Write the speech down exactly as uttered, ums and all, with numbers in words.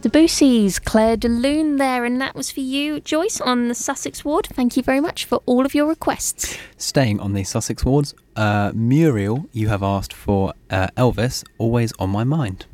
Debussy's Claire de Lune there, and that was for you, Joyce, on the Sussex Ward. Thank you very much for all of your requests. Staying on the Sussex Wards, uh, Muriel, you have asked for uh, Elvis, Always on My Mind.